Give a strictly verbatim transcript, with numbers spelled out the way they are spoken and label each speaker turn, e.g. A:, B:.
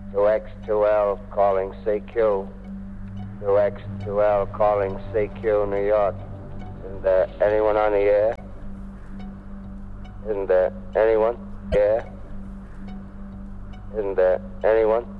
A: to X two L calling C Q. To X two L calling C Q, New York. Isn't there anyone on the air? Isn't there anyone? Yeah. Isn't there anyone?